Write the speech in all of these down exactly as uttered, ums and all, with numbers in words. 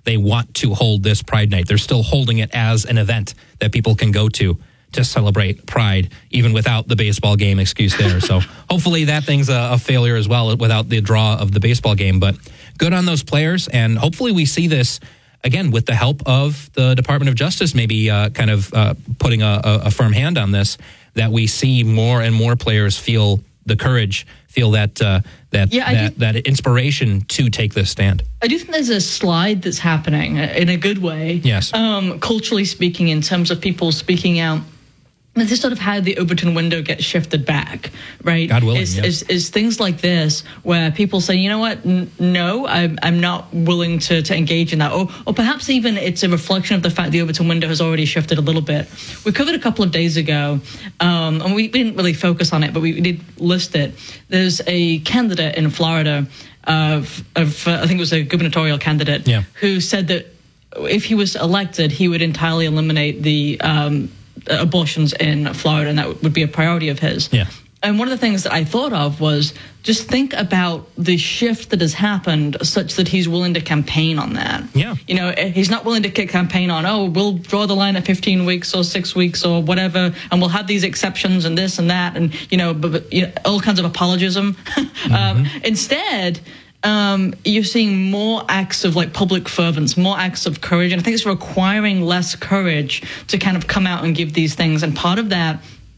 they want to hold this Pride Night. They're still holding it as an event that people can go to to celebrate Pride, even without the baseball game excuse there. So hopefully that thing's a, a failure as well without the draw of the baseball game. But good on those players, and hopefully we see this, again, with the help of the Department of Justice, maybe uh, kind of uh, putting a, a firm hand on this, that we see more and more players feel the courage, feel that uh, that yeah, that, that inspiration to take this stand. I do think there's a slide that's happening in a good way. Yes. Um, culturally speaking, in terms of people speaking out. This is sort of how the Overton window gets shifted back, right? God willing, is, yes. is, is things like this where people say, you know what, N- no, I'm, I'm not willing to, to engage in that. Or, or perhaps even it's a reflection of the fact the Overton window has already shifted a little bit. We covered a couple of days ago, um, and we didn't really focus on it, but we did list it. There's a candidate in Florida, of, of uh, I think it was a gubernatorial candidate, yeah. who said that if he was elected, he would entirely eliminate the um, abortions in Florida, and that would be a priority of his. Yeah. And one of the things that I thought of was just think about the shift that has happened such that he's willing to campaign on that. Yeah. You know, he's not willing to campaign on, oh, we'll draw the line at fifteen weeks or six weeks or whatever, and we'll have these exceptions and this and that, and, you know, but, but, you know, all kinds of apologism. mm-hmm. um, instead, Um, you're seeing more acts of like public fervence, more acts of courage. And I think it's requiring less courage to kind of come out and give these things. And part of that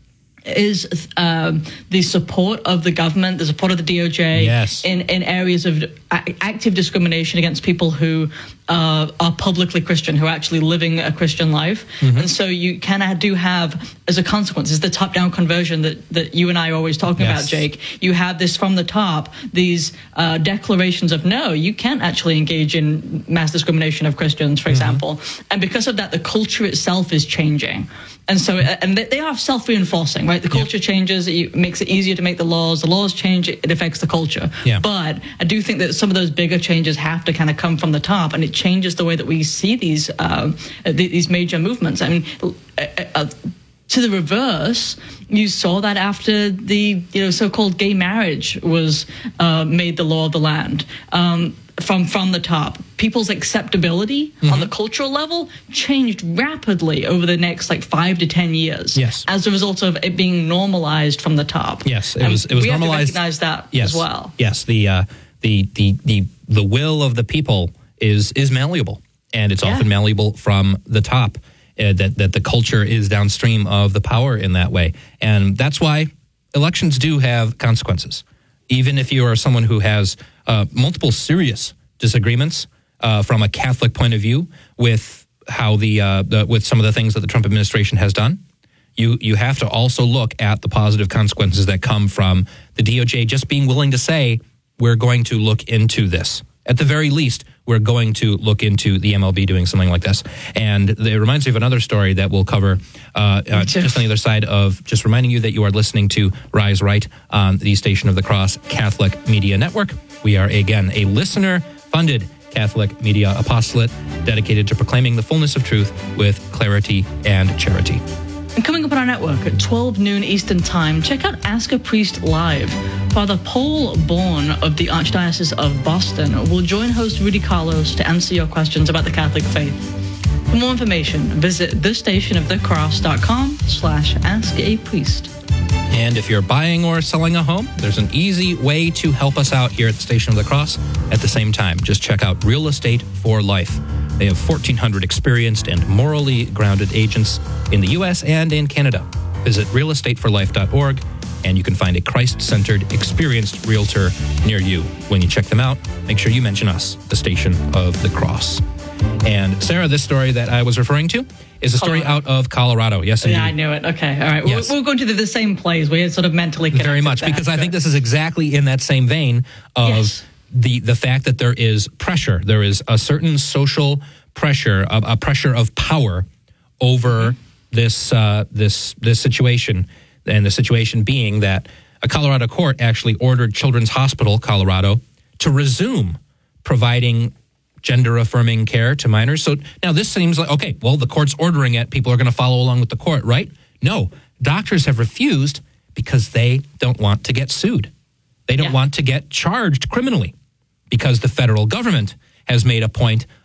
is uh, the support of the government, the support of the D O J yes. in, in areas of active discrimination against people who uh, are publicly Christian, who are actually living a Christian life. Mm-hmm. And so you kind of do have, as a consequence, is the top-down conversion that, that you and I are always talking yes. about, Jake. You have this from the top, these uh, declarations of, no, you can't actually engage in mass discrimination of Christians, for mm-hmm. example. And because of that, the culture itself is changing. And so, and they are self-reinforcing, right? The culture yep. changes, it makes it easier to make the laws. The laws change, it affects the culture. Yeah. But I do think that some of those bigger changes have to kind of come from the top, and it changes the way that we see these uh, these major movements. I mean, uh, uh, to the reverse, you saw that after the you know so-called gay marriage was uh, made the law of the land. Um, From from the top, people's acceptability mm-hmm. on the cultural level changed rapidly over the next like five to ten years. Yes. As a result of it being normalized from the top. Yes, it was. It was we normalized. We have to recognize that yes. as well. Yes, the uh, the the the the will of the people is is malleable, and it's yeah. often malleable from the top. Uh, that that the culture is downstream of the power in that way, and that's why elections do have consequences. Even if you are someone who has uh, multiple serious disagreements uh, from a Catholic point of view with how the, uh, the with some of the things that the Trump administration has done, you you have to also look at the positive consequences that come from the D O J just being willing to say, we're going to look into this. At the very least, we're going to look into the M L B doing something like this. And it reminds me of another story that we'll cover uh, uh, just on the other side of just reminding you that you are listening to Rise Right on the Station of the Cross Catholic Media Network. We are, again, a listener-funded Catholic media apostolate dedicated to proclaiming the fullness of truth with clarity and charity. And coming up on our network at twelve noon Eastern Time, check out Ask a Priest Live. Father Paul Bourne of the Archdiocese of Boston will join host Rudy Carlos to answer your questions about the Catholic faith. For more information, visit thestationofthecross.com slash ask a priest. And if you're buying or selling a home, there's an easy way to help us out here at the Station of the Cross. At the same time, just check out Real Estate for Life. They have fourteen hundred experienced and morally grounded agents in the U S and in Canada. Visit real estate for life dot org, and you can find a Christ-centered, experienced realtor near you. When you check them out, make sure you mention us, the Station of the Cross. And Sarah, this story that I was referring to is a story Colorado. out of Colorado. Yes, indeed. Yeah, I knew it. Okay, all right. Yes. We're, we're going to the, the same place. We're sort of mentally connected. Very much, there. because I Good. think this is exactly in that same vein of yes. the, the fact that there is pressure. There is a certain social pressure, a, a pressure of power over mm-hmm. this uh, this this situation, and the situation being that a Colorado court actually ordered Children's Hospital Colorado to resume providing gender-affirming care to minors. So now this seems like, okay, well, the court's ordering it. People are going to follow along with the court, right? No, doctors have refused because they don't want to get sued. They don't yeah. want to get charged criminally because the federal government has made a point